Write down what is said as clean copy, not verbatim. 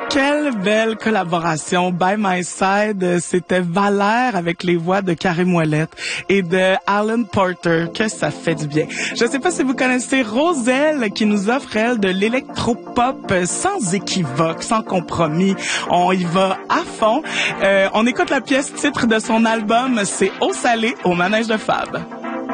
Quelle belle collaboration. By My Side, c'était Valère avec les voix de Karim Ouellette et de Alan Porter. Que ça fait du bien. Je sais pas si vous connaissez Roselle qui nous offre, elle, de l'électropop sans équivoque, sans compromis. On y va à fond. On écoute la pièce titre de son album, c'est Eau salée au manège de Fab.